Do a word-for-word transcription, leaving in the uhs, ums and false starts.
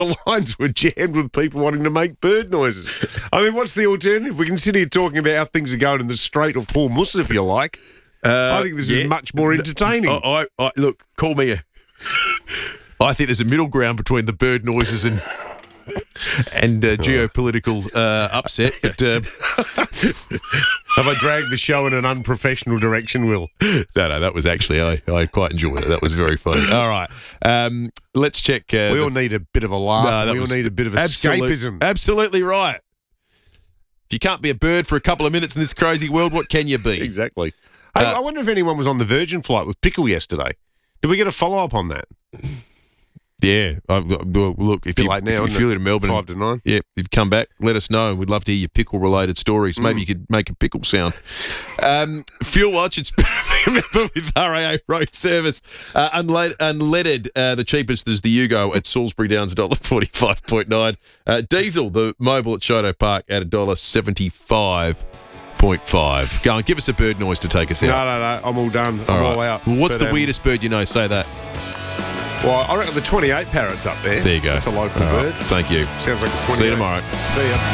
the lines were jammed with people wanting to make bird noises. I mean, what's the alternative? We can sit here talking about how things are going in the Strait of Hormuz, if you like. Uh, I think this yeah. is much more entertaining. I, I, I, look, call me a... I think there's a middle ground between the bird noises and and uh, geopolitical uh, upset. But um, have I dragged the show in an unprofessional direction, Will? No, no, that was actually, I, I quite enjoyed it. That was very funny. All right. Um, let's check. Uh, we the, all need a bit of a laugh. No, that we all was need a bit of absolute, escapism. Absolutely right. If you can't be a bird for a couple of minutes in this crazy world, what can you be? Exactly. Hey, Uh, I wonder if anyone was on the Virgin flight with Pickle yesterday. Did we get a follow-up on that? Yeah. I, well, look, if Bit you, late now, if you isn't feel it? it in Melbourne, Five to nine. yeah, if you come back, let us know. We'd love to hear your pickle-related stories. Maybe you could make a pickle sound. Um, Fuel Watch, it's remember with R A A Road Service. Uh, unlead, unleaded, uh, the cheapest is the Yugo at Salisbury Downs, one dollar forty-five point nine. Uh, diesel, the mobile at Shoto Park at one dollar seventy-five point five. Go on, give us a bird noise to take us No, out. no, no. I'm all done. I'm All all, right. out. Well, what's But, the um, weirdest bird you know? Say that. Well, I reckon the twenty-eight parrot's up there. There you go. That's a local All right. bird. Thank you. Sounds like a twenty-eight. See you tomorrow. See ya.